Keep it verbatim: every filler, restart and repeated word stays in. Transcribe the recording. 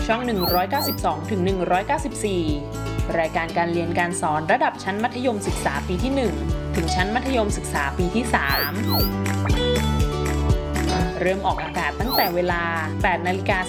ช่อง หนึ่งร้อยเก้าสิบสองถึงหนึ่งร้อยเก้าสิบสี่ รายการการเรียนการสอนระดับชั้นมัธยมศึกษาปีที่ หนึ่ง ถึงชั้นมัธยมศึกษาปีที่ สาม เริ่มออกอากาศตั้งแต่เวลา แปดนาฬิกา